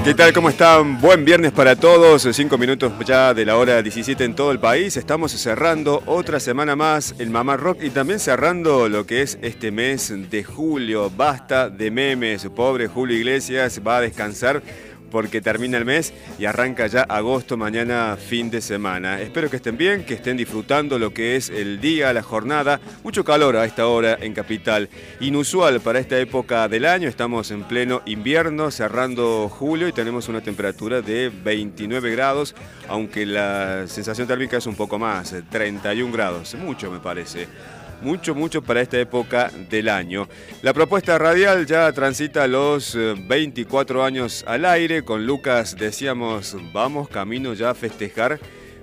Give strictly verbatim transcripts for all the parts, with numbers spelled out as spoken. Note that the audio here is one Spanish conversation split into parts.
¿Qué tal? ¿Cómo están? Buen viernes para todos, cinco minutos ya de la hora diecisiete en todo el país. Estamos cerrando otra semana más el Mamá Rock y también cerrando lo que es este mes de julio. Basta de memes, pobre Julio Iglesias va a descansar porque termina el mes y arranca ya agosto, mañana fin de semana. Espero que estén bien, que estén disfrutando lo que es el día, la jornada. Mucho calor a esta hora en Capital. Inusual para esta época del año. Estamos en pleno invierno, cerrando julio y tenemos una temperatura de veintinueve grados, aunque la sensación térmica es un poco más, treinta y un grados. Mucho me parece. Mucho, mucho para esta época del año. La propuesta radial ya transita los veinticuatro años al aire. Con Lucas decíamos, vamos camino ya a festejar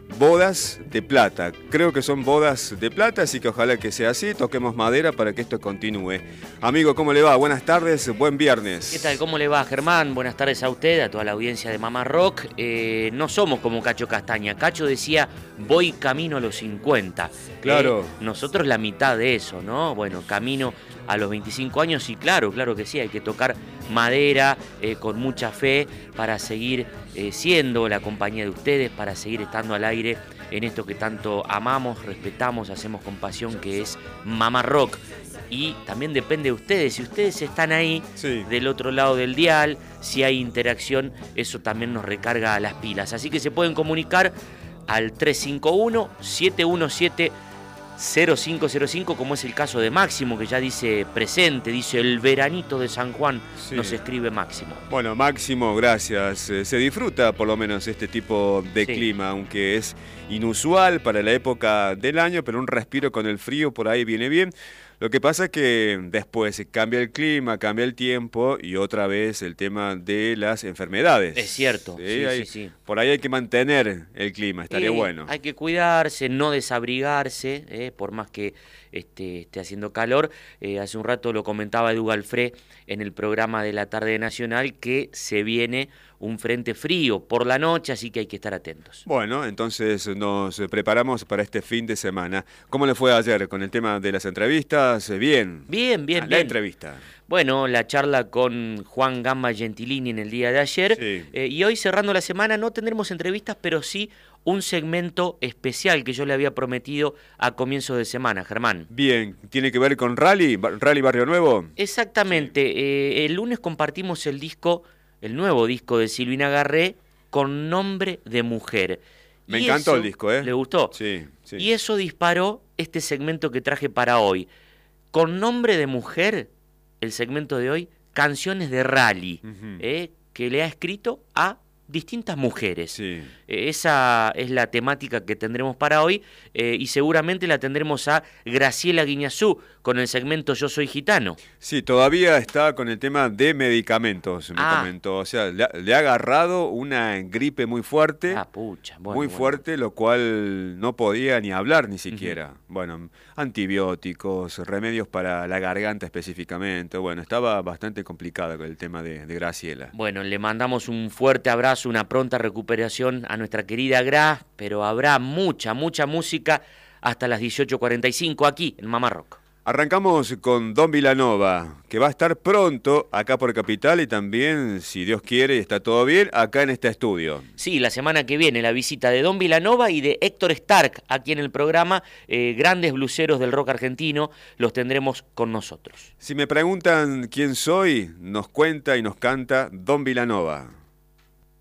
bodas de plata. Creo que son bodas de plata, así que ojalá que sea así. Toquemos madera para que esto continúe. Amigo, ¿cómo le va? Buenas tardes, buen viernes. ¿Qué tal? ¿Cómo le va, Germán? Buenas tardes a usted, a toda la audiencia de Mamá Rock. Eh, no somos como Cacho Castaña. Cacho decía, voy camino a los cincuenta. Claro. Eh, nosotros la mitad de eso, ¿no? Bueno, camino a los veinticinco años y claro, claro que sí, hay que tocar madera eh, con mucha fe para seguir eh, siendo la compañía de ustedes, para seguir estando al aire en esto que tanto amamos, respetamos, hacemos con pasión, que es Mamá Rock. Y también depende de ustedes, si ustedes están ahí, sí, del otro lado del dial, si hay interacción, eso también nos recarga las pilas. Así que se pueden comunicar al tres cinco uno, siete uno siete, cero cinco cero cinco, como es el caso de Máximo, que ya dice presente, dice el veranito de San Juan, sí, nos escribe Máximo. Bueno, Máximo, gracias. Eh, se disfruta por lo menos este tipo de sí. clima, aunque es inusual para la época del año, pero un respiro con el frío por ahí viene bien. Lo que pasa es que después cambia el clima, cambia el tiempo y otra vez el tema de las enfermedades. Es cierto, sí, sí, hay, sí, sí. Por ahí hay que mantener el clima, estaría eh, bueno. Hay que cuidarse, no desabrigarse, eh, por más que este, esté haciendo calor. Eh, hace un rato lo comentaba Edu Galfré en el programa de la tarde nacional que se viene un frente frío por la noche, así que hay que estar atentos. Bueno, entonces nos preparamos para este fin de semana. ¿Cómo le fue ayer con el tema de las entrevistas? Bien. Bien, bien, ah, bien. La entrevista. Bueno, la charla con Juan Gamba Gentilini en el día de ayer. Sí. Eh, y hoy, cerrando la semana, no tendremos entrevistas, pero sí un segmento especial que yo le había prometido a comienzo de semana, Germán. Bien, ¿tiene que ver con Rally? ¿Rally Barrio Nuevo? Exactamente. Sí. Eh, el lunes compartimos el disco, el nuevo disco de Silvina Garré, Con Nombre de Mujer. Me y encantó eso, el disco, ¿eh? ¿Le gustó? Sí, sí. Y eso disparó este segmento que traje para hoy. Con Nombre de Mujer, el segmento de hoy, canciones de rally, uh-huh. eh, que le ha escrito a distintas mujeres. Sí. Eh, esa es la temática que tendremos para hoy eh, y seguramente la tendremos a Graciela Guiñazú con el segmento Yo Soy Gitano. Sí, todavía está con el tema de medicamentos, me ah. comentó. O sea, le ha, le ha agarrado una gripe muy fuerte, ah, pucha, bueno, muy bueno. fuerte, lo cual no podía ni hablar ni siquiera. Uh-huh. Bueno, antibióticos, remedios para la garganta específicamente. Bueno, estaba bastante complicado con el tema de, de Graciela. Bueno, le mandamos un fuerte abrazo, una pronta recuperación a nuestra querida Gra, pero habrá mucha, mucha música hasta las dieciocho cuarenta y cinco aquí en Mamá Rock. Arrancamos con Don Vilanova, que va a estar pronto acá por Capital y también, si Dios quiere y está todo bien, acá en este estudio. Sí, la semana que viene la visita de Don Vilanova y de Héctor Stark aquí en el programa. Eh, grandes bluseros del rock argentino, los tendremos con nosotros. Si me preguntan quién soy, nos cuenta y nos canta Don Vilanova.